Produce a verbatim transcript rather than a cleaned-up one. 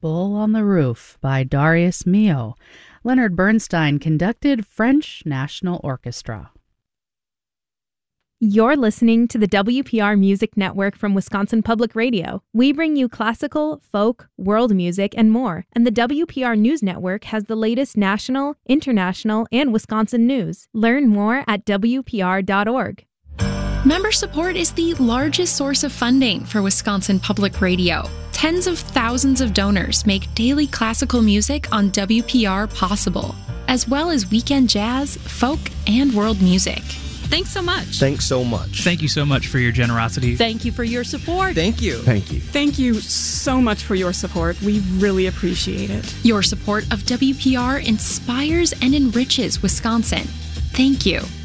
Bull on the Roof by Darius Milhaud. Leonard Bernstein conducted French National Orchestra. You're listening to the W P R Music Network from Wisconsin Public Radio. We bring you classical, folk, world music, and more. And the W P R News Network has the latest national, international, and Wisconsin news. Learn more at W P R dot org. Member support is the largest source of funding for Wisconsin Public Radio. Tens of thousands of donors make daily classical music on W P R possible, as well as weekend jazz, folk, and world music. Thanks so much. Thanks so much. Thank you so much for your generosity. Thank you for your support. Thank you. Thank you. Thank you so much for your support. We really appreciate it. Your support of W P R inspires and enriches Wisconsin. Thank you.